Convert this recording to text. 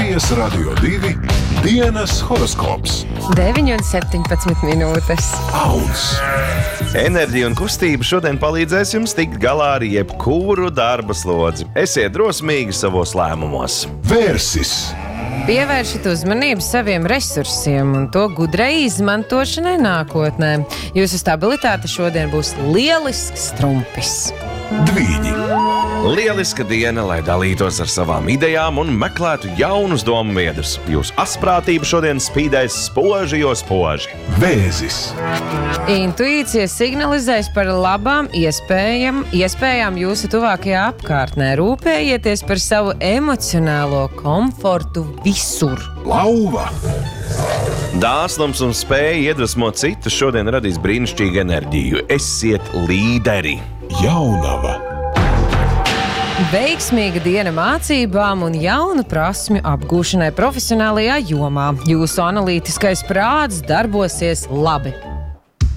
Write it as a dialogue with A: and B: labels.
A: Latvijas Radio 2 dienas horoskops.
B: 9:17 minūtes.
A: Auns.
C: Enerģija un kustība šodien palīdzēs jums tikt galā ar jebkuru darba slodzi. Esiet drosmīgi savos lēmumos.
A: Vērsis.
B: Pievēršat uzmanību saviem resursiem un to gudrai izmantošanai nākotnē. Jūsu stabilitāte šodien būs lielisks trumpis.
A: Dvīņi.
C: Lieliska diena, lai dalītos ar savām idejām un meklētu jaunus domu biedrus. Jūsu asprātība šodien spīdēs spoži, jo spoži.
A: Vēzis.
B: Intuīcija signalizēs par labām iespējām jūsu tuvākajā apkārtnē. Rūpējieties par savu emocionālo komfortu visur.
A: Lauva.
C: Dāsnums un spēja iedvesmot citus šodien radīs brīnišķīgu enerģiju. Esiet līderi.
A: Jaunava.
B: Veiksmīga diena mācībām un jaunu prasmju apgūšanai profesionālajā jomā. Jūsu analītiskais prāts darbosies labi.